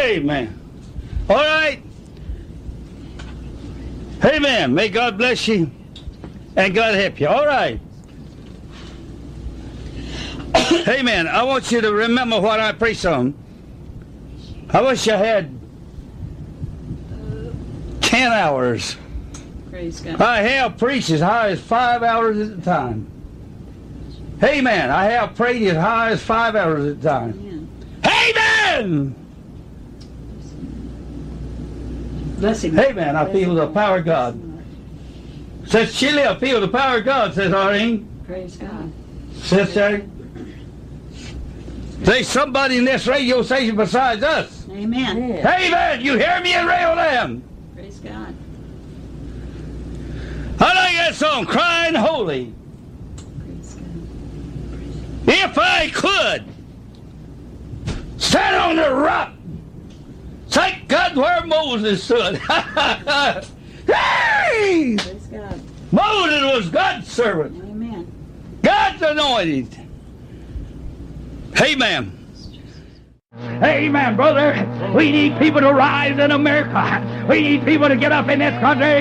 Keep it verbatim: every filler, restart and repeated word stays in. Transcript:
Amen. All right. Amen. May God bless you and God help you. All right. Amen. I want you to remember what I preached on. I wish I had ten hours. Praise God. I have preached as high as five hours at a time. Amen. I have prayed as high as five hours at a time. Amen. Bless him. Amen. I feel the power of God. Says Chile, I feel the power of God, says Arlene. Praise God. Sister. There's somebody in this radio station besides us. Amen. Yeah. Amen. You hear me in Rio Land? Praise God. I like that song, Crying Holy. Praise God. If I could stand on the rock, thank God where Moses stood. Hey! Praise God. Moses was God's servant, Amen. God's anointed. Amen. Amen, brother. We need people to rise in America. We need people to get up in this country.